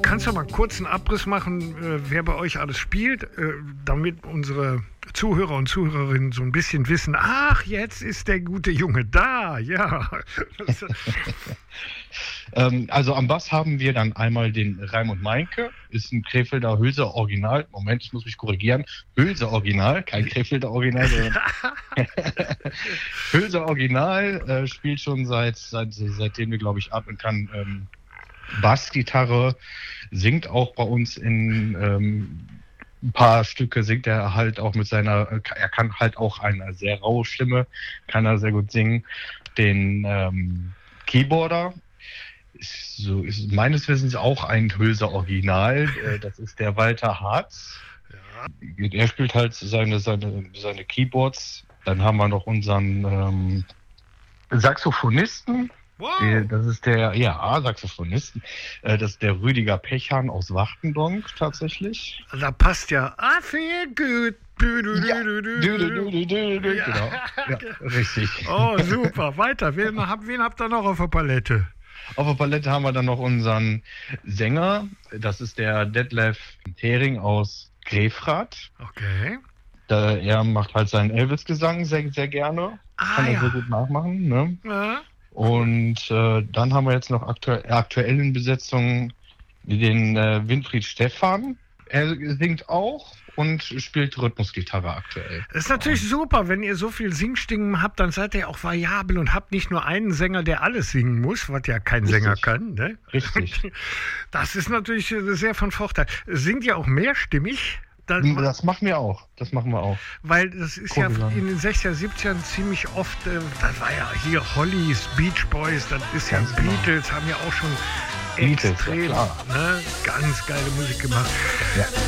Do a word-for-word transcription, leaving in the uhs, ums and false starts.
kannst du mal kurz einen Abriss machen, äh, wer bei euch alles spielt, äh, damit unsere Zuhörer und Zuhörerinnen so ein bisschen wissen, ach, jetzt ist der gute Junge da, ja. ähm, also am Bass haben wir dann einmal den Raimund Meinke, ist ein Krefelder Hülser Original. Moment, ich muss mich korrigieren. Hülser Original, kein Krefelder Original, sondern Hülser Original, äh, spielt schon seit, seit seitdem wir, glaube ich, atmen kann, ähm, Bassgitarre, singt auch bei uns in ähm, ein paar Stücke, singt er halt auch mit seiner, er kann halt auch eine sehr raue Stimme, kann er sehr gut singen. Den ähm, Keyboarder ist, so, ist meines Wissens auch ein Hülser Original, äh, das ist der Walter Harz. Ja. Er spielt halt seine, seine, seine Keyboards. Dann haben wir noch unseren ähm, Saxophonisten. Wow. Das ist der, ja, Saxophonisten. Das ist der Rüdiger Pechern aus Wachtendonk tatsächlich. Da passt ja, I feel good. Ja. Du, du, du, du, du, du. Ja. Genau. Ja, richtig. Oh, super. Weiter. Wen, hab, wen habt ihr noch auf der Palette? Auf der Palette haben wir dann noch unseren Sänger. Das ist der Detlef Hering aus Grefrath. Okay. Da, er macht halt seinen Elvis-Gesang sehr, sehr gerne. Ah, Kann er ja. sehr gut nachmachen. Ne? Ja. Und äh, dann haben wir jetzt noch aktu- aktuellen Besetzungen den äh, Winfried Stephan. Er singt auch und spielt Rhythmusgitarre aktuell. Das ist natürlich super, wenn ihr so viel Singstimmen habt, dann seid ihr auch variabel und habt nicht nur einen Sänger, der alles singen muss, was ja kein Richtig. Sänger kann. Ne? Richtig. Das ist natürlich sehr von Vorteil. Singt ihr auch mehrstimmig? Das, das machen wir auch. Das machen wir auch. Weil das ist Cool, ja ja. in den sechziger, siebzigern ziemlich oft, äh, das war ja hier Hollies, Beach Boys, das ist Ganz ja genau. Beatles, haben ja auch schon Beatles, extrem ja, klar. ne, ganz geile Musik gemacht. Ja.